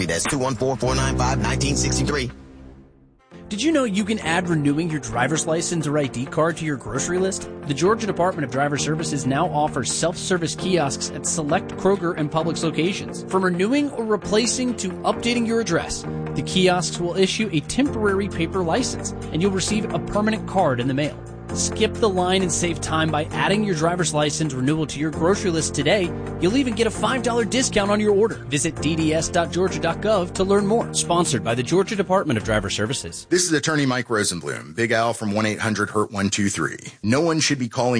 That's 214-495-1963. Did you know you can add renewing your driver's license or ID card to your grocery list? The Georgia Department of Driver Services now offers self-service kiosks at select Kroger and Publix locations. From renewing or replacing to updating your address, the kiosks will issue a temporary paper license, and you'll receive a permanent card in the mail. Skip the line and save time by adding your driver's license renewal to your grocery list today. You'll even get a $5 discount on your order. Visit dds.georgia.gov to learn more. Sponsored by the Georgia Department of Driver Services. This is attorney Mike Rosenblum, Big Al from 1-800-HURT-123. No one should be calling